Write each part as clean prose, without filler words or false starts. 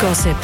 Gossip.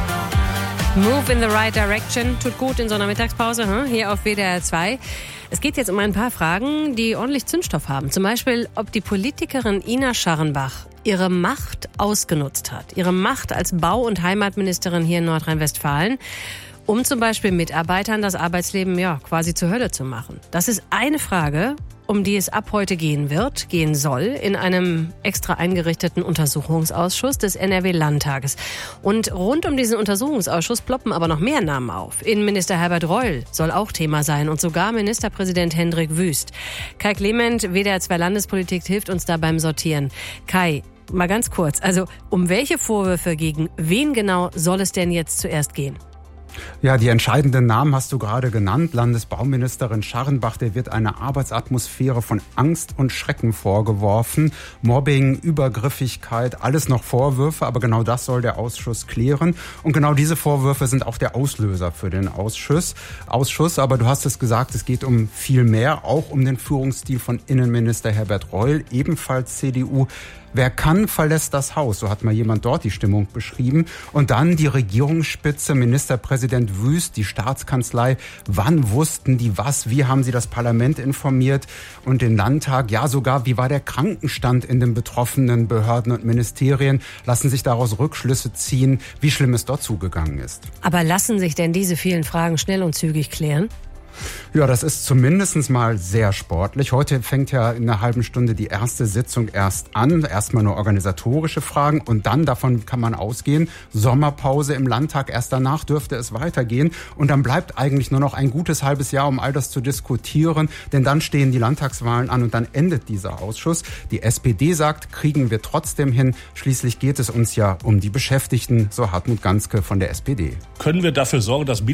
Move in the right direction. Tut gut in so einer Mittagspause, hier auf WDR 2. Es geht jetzt um ein paar Fragen, die ordentlich Zündstoff haben. Zum Beispiel, ob die Politikerin Ina Scharrenbach ihre Macht ausgenutzt hat. Ihre Macht als Bau- und Heimatministerin hier in Nordrhein-Westfalen, um zum Beispiel Mitarbeitern das Arbeitsleben quasi zur Hölle zu machen. Das ist eine Frage, um die es ab heute gehen soll, in einem extra eingerichteten Untersuchungsausschuss des NRW-Landtages. Und rund um diesen Untersuchungsausschuss ploppen aber noch mehr Namen auf. Innenminister Herbert Reul soll auch Thema sein und sogar Ministerpräsident Hendrik Wüst. Kai Clement, WDR 2 Landespolitik, hilft uns da beim Sortieren. Kai, mal ganz kurz, also um welche Vorwürfe gegen wen genau soll es denn jetzt zuerst gehen? Ja, die entscheidenden Namen hast du gerade genannt. Landesbauministerin Scharrenbach, der wird eine Arbeitsatmosphäre von Angst und Schrecken vorgeworfen. Mobbing, Übergriffigkeit, alles noch Vorwürfe, aber genau das soll der Ausschuss klären. Und genau diese Vorwürfe sind auch der Auslöser für den Ausschuss. Aber du hast es gesagt, es geht um viel mehr, auch um den Führungsstil von Innenminister Herbert Reul, ebenfalls CDU. Wer kann, verlässt das Haus. So hat mal jemand dort die Stimmung beschrieben. Und dann die Regierungsspitze, Ministerpräsident Wüst, die Staatskanzlei. Wann wussten die was? Wie haben sie das Parlament informiert und den Landtag? Ja, sogar, wie war der Krankenstand in den betroffenen Behörden und Ministerien? Lassen sich daraus Rückschlüsse ziehen, wie schlimm es dort zugegangen ist. Aber lassen sich denn diese vielen Fragen schnell und zügig klären? Ja, das ist zumindest mal sehr sportlich. Heute fängt ja in einer halben Stunde die erste Sitzung erst an. Erstmal nur organisatorische Fragen und dann, davon kann man ausgehen, Sommerpause im Landtag. Erst danach dürfte es weitergehen. Und dann bleibt eigentlich nur noch ein gutes halbes Jahr, um all das zu diskutieren. Denn dann stehen die Landtagswahlen an und dann endet dieser Ausschuss. Die SPD sagt, kriegen wir trotzdem hin. Schließlich geht es uns ja um die Beschäftigten, so Hartmut Ganske von der SPD. Können wir dafür sorgen, dass